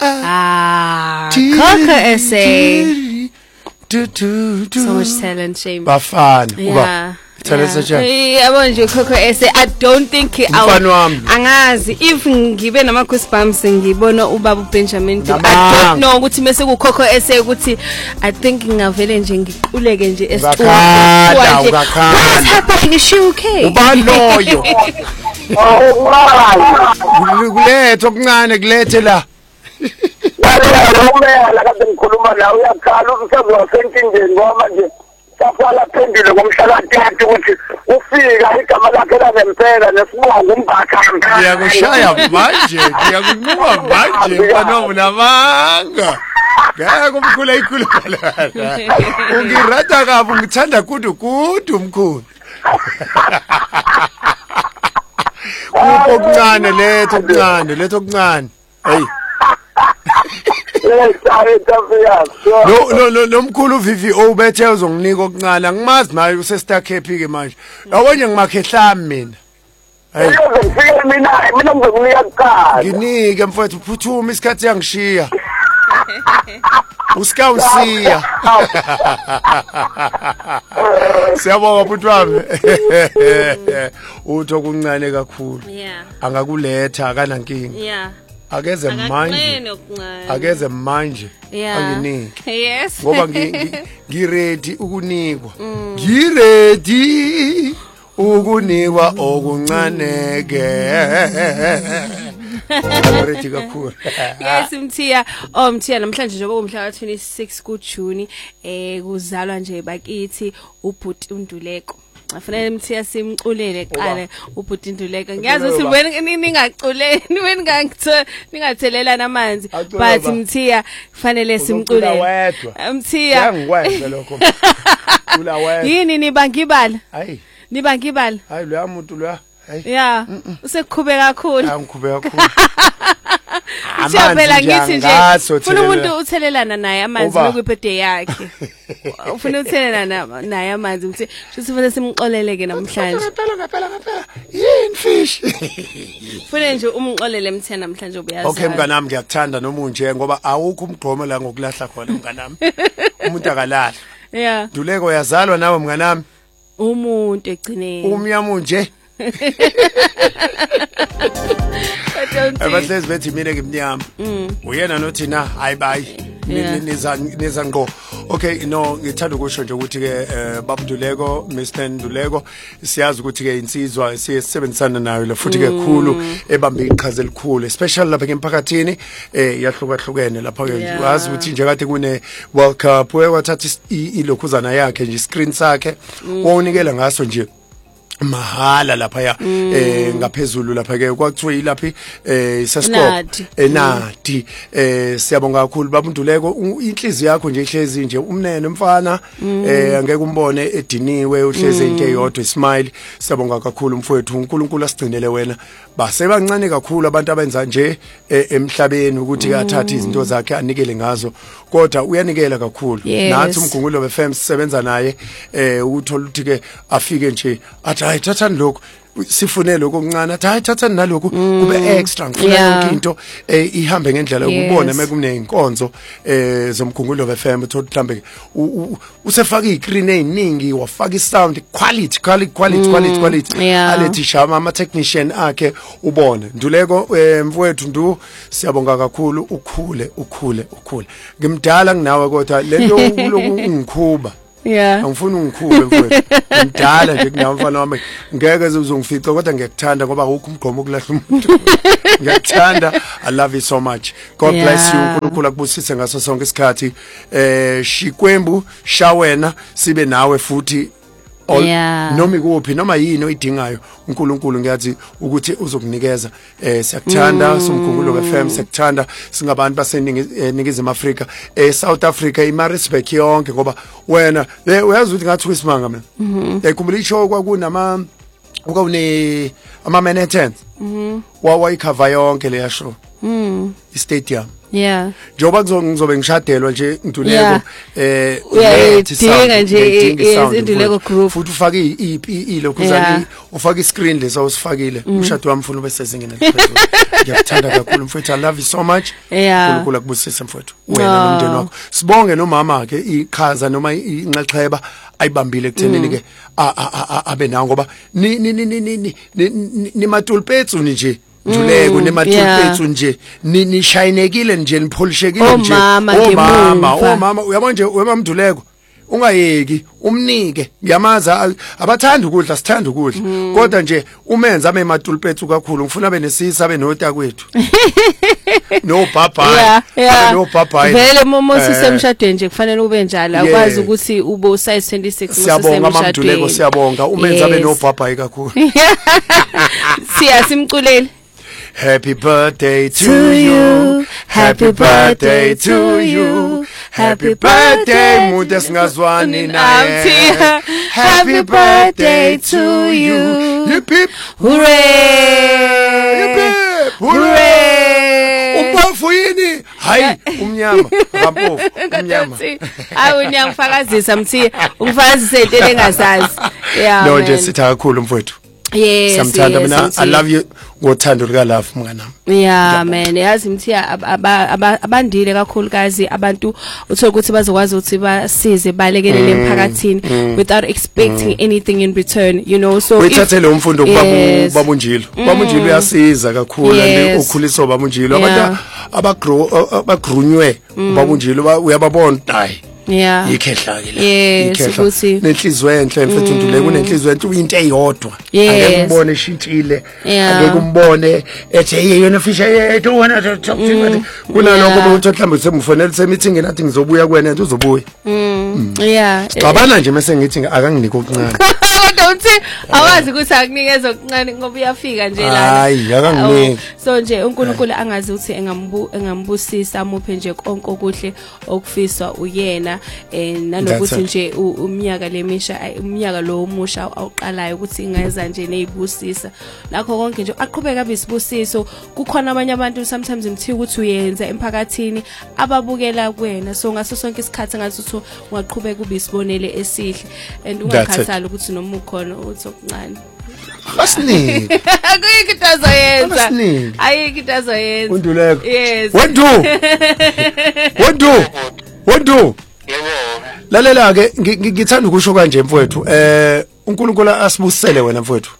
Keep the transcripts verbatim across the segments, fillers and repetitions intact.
Ah, Coco S A. So much talent, shame. Bafana, yeah. Tell us yeah. Yabo nje Coco S A. I don't think angazi if ngibe nama goosebumps ngibona ubaba Benjamin. I don't know ukuthi mase ku Coco S A ukuthi I think ngavele nje ngiquleke nje esitulo. What's happening? Is she okay? Ubani loyo? Kulethe okuncane kulethe la. Umela kade ngikhuluma la uyakhala usezwa sentindeni ngoba nje safala phendule ngomhlala ntathu ukuthi ufika igama lakhe lazempela nesibongo umbakha. Ngiyakushaya manje, ngiyakunquma manje banomu namanga. Ngeke umkhulu ayikhuluma la. Ungirata kabi ngithanda kudu kudu umkhulu. Kupho okuncane letho okuncane letho okuncane. Hey. No no no nomkhulu Vivi obethe uzonginika okuncane angimazi naye usestark happy ke manje yabonye ngimakhehlami mina hey ngifike mina mina ngizokunika kuqala nginike mfowethu phuthuma isikhathi yangishiya usikawusiya siyabonga bhuti wami utho kuncane kakhulu yeah angakuletha akana nkingi yeah Ageze manje ageze manje anginike yes ngoba ngiready ukunikwa ngiready ukunikwa okuncaneke ready kakhulu yes Mthiya oh Mthiya namhlanje njengoba umhla ka twenty-six ku June eh kuzalwa nje bakithi ubhuti uNduleko afanele Mthiya simculele qale ubhuti Nduleka ngiyazi ukuthi wena ningaculeni wena ngangithe ningathelelana amanzi but Mthiya kufanele simculele Mthiya ngikwenze lokho ula wena yini nibangibala hayi nibangibala hayi lo yamuntu lo hayi yeah usekhube kakhulu angikhube kakhulu Siyaphela ngithi nje ufuna umuntu uthelelana naye amanzi lokubirthday yakhe ufuna uthelelana naye amanzi ukuthi sifuna simxoleleke namhlanje phela phela phela yini fish ufuna nje umxolele Mthiya namhlanje ubuyazi okay mnganami ngiyakuthanda noma unje ngoba awukho umgqomo la ngokulahla khona mnganami umuntu akalala yeah Nduleko yazalwa nawe mnganami umuntu egcineni umnyama unje abahlezi bethi mina ngimnyama uyena nothi na hayi bayi niza niza ngqo okay no ngithanda ukusho nje ukuthi ke babuduleko Mister Nduleko siyazi ukuthi ke insizwa siyesebenzisana nayo la futhi ke khulu ebambe iqhaza elikhulu especially lapha emphakathini eh yahlukahlukene lapha ke wazi ukuthi nje kade kune World Cup wathatha ilokhuzana yakhe nje screen sakhe wonikela ngaso nje mahala lapha ya eh ngaphezulu lapha ke kwakuthiwa ilaphi eh sescope enadi eh siyabonga kakhulu babunduleko inhliziyo yakho nje ihlezi nje umnene mfana eh angeke umbone ediniwe uhlezi into eyodwa ismile siyabonga kakhulu mfowethu uNkulunkulu asigcinele wena base bancane kakhulu abantu abenza nje emhlabeni ukuthi athathe izinto zakhe anikele ngazo kodwa uyanikela kakhulu nathi umgungulo F M sisebenza naye eh uthola ukuthi ke afike nje athi hayi thathani lokho sifune lokho okuncane athi hayi thathani nalokho kube extra ngifuna yonke into ihambe ngendlela ukubona mekuneyinkonzo eh zomgungulo F M uthola mhlambe usefaka iscreen eziningi wafaka isound quality quality quality quality quality alethi shama ama technician akhe ubone Nduleko mfowethu ndu siyabonga kakhulu ukhule ukhule ukhule ngimdala nginawe kodwa lento ungikhuba yeah angifuni ungikhube mfowethu ngidala nje kunawe mfana wami ngeke uzongifica kodwa ngiyakthanda ngoba akukho umgqomo okulahla umuntu ngiyakthanda I love you so much God yeah. bless you uNkulunkulu akubusise ngaso sonke isikhathi eh shikwembu shawena sibe nawe futhi yeah. noma ikuphi noma yini oyidingayo uNkulunkulu ngiyazi ukuthi uzokunikeza eh siyakuthanda mm. somgungulo F M siyakuthanda singabantu baseningizimu Afrika eh South Africa iMaritzburg yonke ngoba wena uyazi ukuthi ngathi kwisimanga mina ekhumbula isho kwakunama ukawune ama Manhattan Mhm. wawayikhava yonke leya show Mm. i-stadium Yeah. njoba kuzobe ngishadelwa nje Ntuleko Yeah. eh Uyayidinga nje Induleko group futhi ufake ilokhuzani ufake iscreen leso usifakile umshado wami ufuna ube sezingeni eliphezulu ngiyakuthanda kakhulu mfowethu I love you so much uNkulunkulu akubusise mfowethu wena nomndeni wakho sibonge nomama ke ikhaza noma inxaxheba ayibambile ekuthenini ke abe nawo ngoba ni ni ni ni ni matulpethu nje Nduleko nematulpethu nje ni shayinekile nje nipholishekile nje omama omama uyabona nje wemamduleko ungayeki umnike ngiyamaza abathanda ukudla sithanda ukudla kodwa nje umenza abe matulpethu kakhulu ngifuna abe nesisa abe nota kwethu no baba no baba vele momo sisemshadweni nje kufanele ube njalo akwazi ukuthi ube u size twenty-six siyabonga amamduleko siyabonga umenza abe no baba kakhulu siya simculele Happy birthday to you. Happy birthday to you. Happy birthday mude singazwani naye. Happy birthday to you. Hip hip hooray. Hip hip hooray. Umpofu yini? Hayi umnyama kampofu umnyama. Awu ngiyangifakazisa mthi ungifakazise into engazazi. Yeah. No nje sitha kakhulu mfowethu. Yes, sometimes mina I love you ngothando lika love mngana yeah man yazi mthi abandile kakhulukazi abantu uthola ukuthi bazokwazi ukuthi basize balekelele emphakathini without expecting anything in return you know so wethathele umfundo kubabu babunjilo babunjilo uyasiza kakhulu and ukhuliso babunjilo abantu abagrow abagrunywe babunjilo uyababona hayi yeah ikhehla ke la ikhehla nenhliziyo enhle mfethu Nduleko unenhliziyo enhle uyinto eyodwa angeke umbone shintshile angeke umbone ethi hey yona fisha yethu wona talk kunalokho ukuthi mhlawumbe semfonela semeeting nathi ngizobuya kuwena nje uzobuya yeah cabana nje mase ngithi akanginike okuncane don't say awazi ukuthi akunikeza okuncane ngoba uyafika nje la hayi akanginike so nje uNkulunkulu angazi ukuthi engambu engambusisa amuphe nje konke okuhle okufiswa uyena eh nanokuthi nje umnyaka lemisha umnyaka lo omusha awuqalayo ukuthi ingeza nje nezibusisa lakho konke nje aqhubeka abisibusiso kukhona abanye abantu sometimes imthi ukuthi uyenza emphakathini ababukela kuwena so ngaso sonke isikhathi ngathi uthi ungaqhubeka ubisibonele esihle and ungakhathala ukuthi noma ukhona uthi okuncane Asinike akuyike tazoyenza ayike tazoyenza uNduleko yes wendu wendu wendu lalela ke ngithanda ukusho kanje mfowethu eh uNkulunkulu asibusele wena mfowethu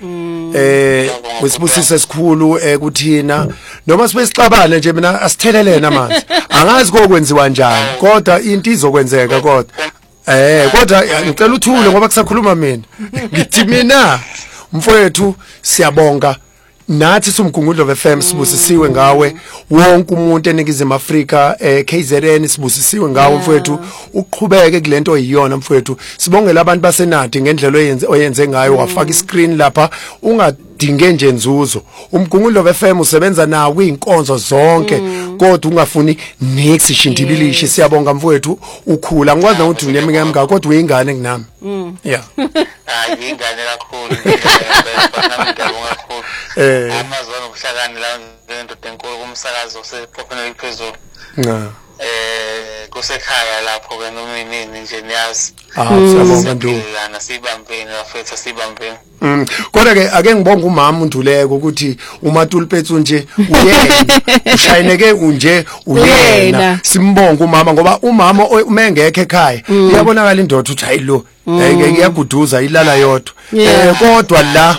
eh usibusise esikhulu ekuthina noma sibe sixabane nje mina asithelelene amanzi angazi kokwenziwa njani kodwa into izokwenzeka kodwa eh kodwa ngicela uthule ngoba kusakhuluma mina ngithi mina mfowethu siyabonga nathi sumgungundlo F M sibusisiwe ngawe wonke umuntu eNingizimu Afrika eh K Z N sibusisiwe ngawe mfowethu uqhubeke kulento oyiyona mfowethu sibongela abantu basenadi ngendlela oyenze oyenze ngayo wafaka iscreen lapha ungadinge nje nzuzo umgungundlo F M usebenza nawo inkonzo zonke kodwa ungafuni next shindibilishi siyabonga mfowethu ukhula ngikwazi ukuthi uneminyaka emingaka kodwa uyingane kunami yeah hayi ingane kakhulu ngiyabonga kakhulu eh amazwana obuhlakani la ngento enkulu kumsakazo sephofana iphezulu na eh kusekhaya lapho ke noma inini nje niyazi ah siyabonga ndu lana sibambeni afethu sibambeni mm kodwa ke ake ngibonga umama uNduleko ukuthi umatulpethu nje uyena ushayineke unje uyena simbonga umama ngoba umama umengekho ekhaya uyabonakala indoda uthi hayi lo ngeke iyaguduza ilala yodwa eh kodwa la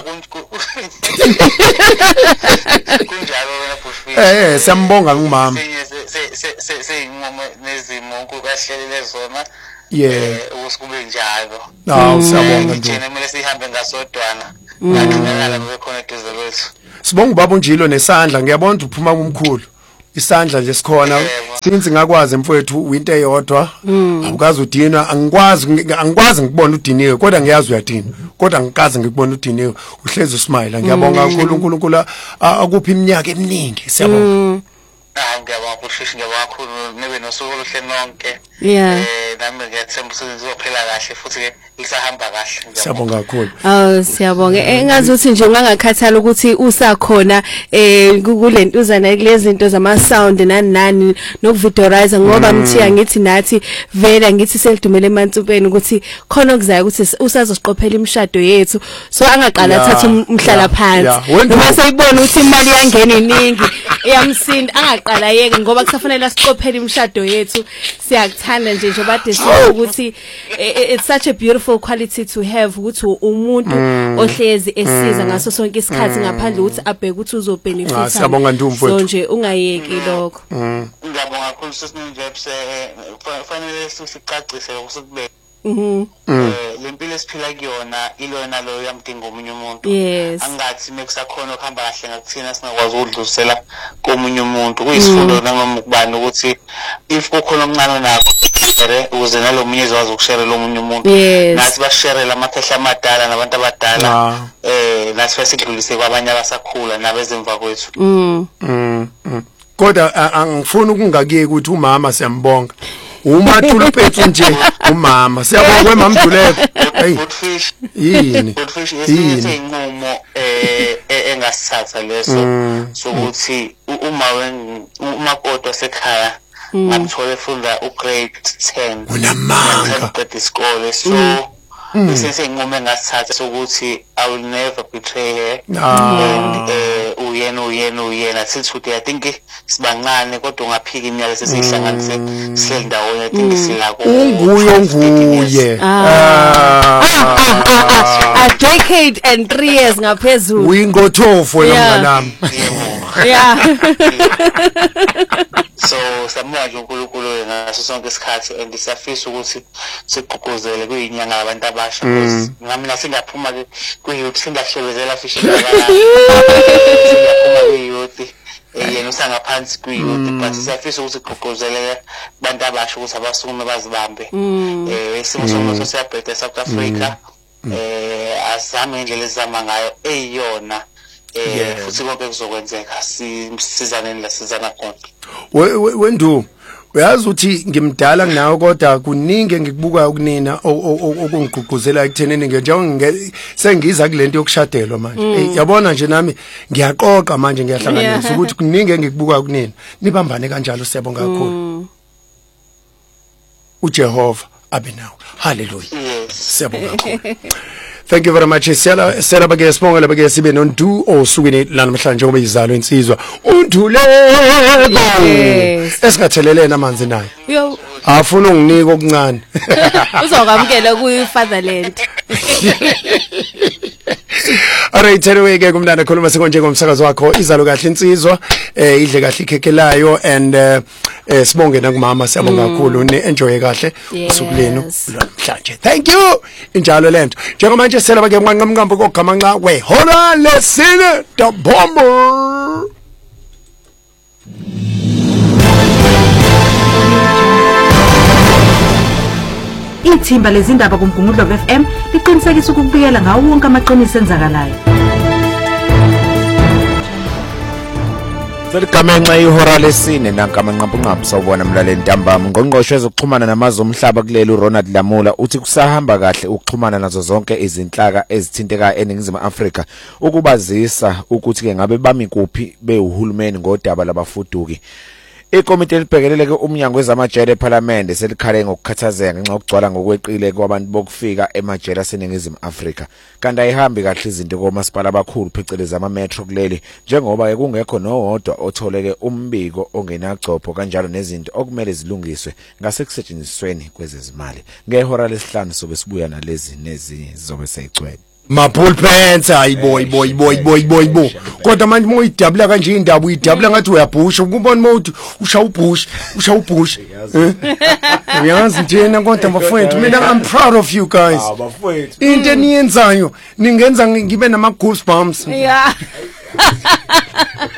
kunjalo wena Bushfield eh siyambonga ngumama se se inqomo nezimo unkulukahlelele zona yeah usikube njalo hawu siyabonga nje thina kumele sihambe ngasodwana ngakhala bekhona eduze kwethu sibonga ubaba unjilo nesandla ngiyabona uphuma kumkhulu isandla nje sikhona since ngakwazi mfowethu winto eyodwa awukazi udinwa angikwazi angikwazi ngikubona udiniwe kodwa ngiyazi uyadina kodwa ngikazi ngikubona udiniwe uhlezi usmile ngiyabonga kakhulu uNkulunkulu akuphi iminyaka eminingi siyabonga ah ngiyabonga Bushfield ngiyabonga kakhulu nibe nosuku oluhle nonke Yeah. eh nami ngiyathemba ukuthi uzophela kahle futhi ke lisahamba kahle. Siyabonga kakhulu. Oh siyabonga. Engazi ukuthi nje ungangakhathala ukuthi usakhona eh kulentuzana kulezi zinto zama sound nani nani nokuvidorize ngoba mthiya ngithi nathi vela ngithi selidumele emantsupeni ukuthi khona okuzayo ukuthi usazosiqophela imishado yethu so angaqala athathe umhlala phansi noma sayibona ukuthi imali yangena iningi iyamsinda angaqala yeke ngoba kusafanele siqophele imishado yethu siyakuthanda nje nje bade sithi ukuthi it's such a beautiful quality to have ukuthi umuntu ohlezi esiza ngaso sonke isikhathi ngaphandle ukuthi abheke ukuthi uzobenefita siyabonga Ndumfo so nje ungayeki lokho ngiyabonga kakhulu sesinjepse kufanele sicacise lokusukube mhm eh lempilo esiphila kuyona ilona lo yamdinga omunye umuntu angathi mekusakhona ukuhamba kahle ngakuthina singakwazi ukudlulisela komunye umuntu kuyisifundo nangoma ukubani ukuthi if kukhona omncane nakho ukuze nalomunye ezwazi ukushare lo munye umuntu nathi basharela amakhehla amadala nabantu abadala eh nathi fasidlulise kwabanye abasakhula nabezemva kwethu mm mm kodwa angifuni ukungakiyeki ukuthi umama siyambonga uma thuluphethu nje umama siyabonga mama Mduleko hey Goldfish yini Goldfish yini inqumo eh engasithatha leso sokuthi uma uma kodwa sekhaya ngithola efunda ugrade ten unamanga qeda isikole so bese inqumo engasithatha sokuthi I will never betray her and eh uyena uyena uyena till today I think sibancane kodwa ungaphika imiyalo sesihlanganise sihleli ndawonye I think silako unguye unguye a decade and three years ngaphezulu uyingothofu nami yeah so samanje uNkulunkulu ngaso sonke isikhathi and siyafisa ukuthi siqoqozele kuyinyanga abantu abasha ngami nasingaphuma kuyouth singahlebezela fishi ngala singaphuma kuyouth yena usangaphansi kuyouth but siyafisa ukuthi siqoqozele abantu abasha ukuthi abasukume bazibambe eh isimo somnotho siyabheda eSouth Africa eh azame indlela ezama ngayo eyona eh futhi konke kuzokwenzeka sisizaneni la sizana khona wendu uyazi ukuthi ngimdala nginawo kodwa kuningi engikubuka ukunina okungigqugquzela ekuthenini njengoba sengiza kulento yokushadelwa manje yabona nje nami ngiyaqoqa manje ngiyahlanganisa ukuthi kuningi engikubuka ukunina nibambane kanjalo siyabonga kakhulu uJehova abe nawe hallelujah siyabonga kakhulu. Thank you very much. Sela sela bake sibonga labake sibe nondu osukwini la namhlanje ngoba izalo insizwa uNduleko esingathelelena amanzi naye. Yo afuna unginika okuncane. Uzokwamkela ku Fatherland. Alright, anyway ke kumnana khuluma sekonje ngomsakazo wakho izalo kahle insizwa eh idle kahle ikhekelayo and eh sibonge nakumama siyabonga kakhulu ne enjoy kahle usuku lenu namhlanje. Thank you. Injalo lento. Njengamanje sela bake mnqamnqambo kokugama nqa we hora lesine the bomber. Ithimba lezindaba kuMgungundlo F M liqinisekisa ukubikela ngawo wonke amaqiniso enzakalayo. Seligamenxa ihora lesine nankamanqampunqampu sawubona mlaleli ntambama ngqongqoshe ezokuxhumana namazo omhlaba kuleli uRonald Lamula uthi kusahamba kahle ukuxhumana nazo zonke izinhlaka ezithinteka eningizimu Afrika ukubazisa ukuthi ke ngabe bami kuphi behulumeni ngodaba labafuduki. Ikomiti elibhekelele ke umnyango wezamajele eParliament selikhale ngokukhathazeka ngenxa yokugcwala ngokweqile kwabantu bokufika emajele aseningizimu Afrika kanti ayihambi kahle izinto komasipala abakhulu pheceleza ama metro kuleli njengoba ke kungekho nowodwa otholeke umbiko ongenagcopho kanjalo nezinto okumele zilungiswe ngasekusentshenzisweni kwezezimali ngehora lesihlanu sobe sibuya nalezi nezinye zizobe seyigcwele ma ball pants hayi boy boy boy boy boy boy kodwa manje moyidabula kanje indaba uyidabula ngathi uyabhusha ukubona mode usha ubush usha ubush uyazi njena kodwa bafowethu mina I'm proud of you guys bafowethu into eniyenzayo ningenza ngibe nama goosebumps yeah